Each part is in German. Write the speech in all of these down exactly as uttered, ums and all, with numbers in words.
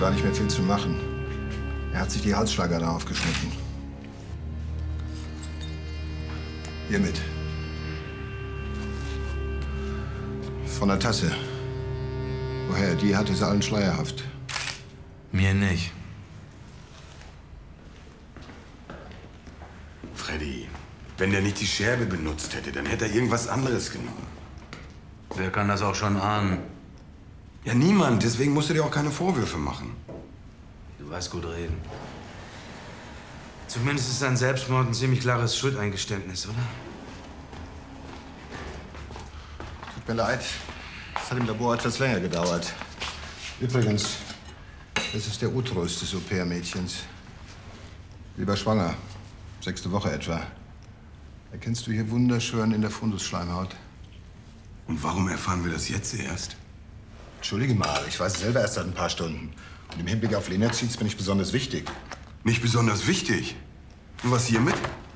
war nicht mehr viel zu machen. Er hat sich die Halsschlagader aufgeschnitten. Hiermit. Von der Tasse. Woher? Die hatte sie allen schleierhaft. Mir nicht. Freddy, wenn der nicht die Scherbe benutzt hätte, dann hätte er irgendwas anderes genommen. Wer kann das auch schon ahnen? Ja, niemand. Deswegen musst du dir auch keine Vorwürfe machen. Du weißt gut reden. Zumindest ist ein Selbstmord ein ziemlich klares Schuldeingeständnis, oder? Tut mir leid. Es hat im Labor etwas länger gedauert. Übrigens, das ist der Uterus des Au-pair-Mädchens. Lieber schwanger. Sechste Woche etwa. Erkennst du hier wunderschön in der Fundusschleimhaut. Und warum erfahren wir das jetzt erst? Entschuldige mal, ich weiß es selber erst seit ein paar Stunden. Und im Hinblick auf Lenaziz bin ich besonders wichtig. Nicht besonders wichtig. Und was hiermit?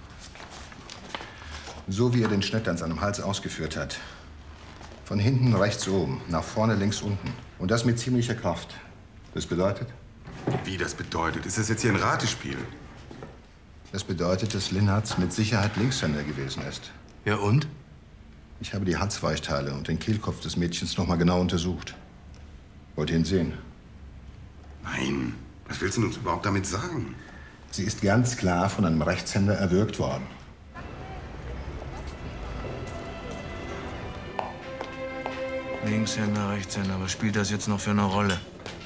So wie er den Schnitt an seinem Hals ausgeführt hat. Von hinten rechts oben, nach vorne links unten. Und das mit ziemlicher Kraft. Das bedeutet? Wie das bedeutet? Ist das jetzt hier ein Ratespiel? Das bedeutet, dass Linhardt mit Sicherheit Linkshänder gewesen ist. Ja, und? Ich habe die Halsweichteile und den Kehlkopf des Mädchens noch mal genau untersucht. Wollt ihr ihn sehen? Nein. Was willst du uns überhaupt damit sagen? Sie ist ganz klar von einem Rechtshänder erwürgt worden. Linkshänder, Rechtshänder. Was spielt das jetzt noch für eine Rolle?